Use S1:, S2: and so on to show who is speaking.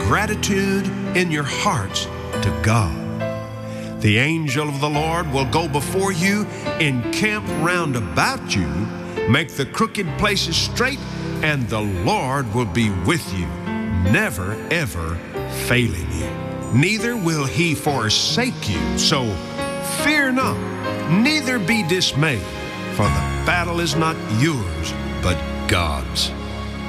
S1: gratitude in your hearts to God. The angel of the Lord will go before you, encamp round about you, make the crooked places straight, and the Lord will be with you, never ever failing you. Neither will he forsake you. So fear not, neither be dismayed, for the battle is not yours, but God's.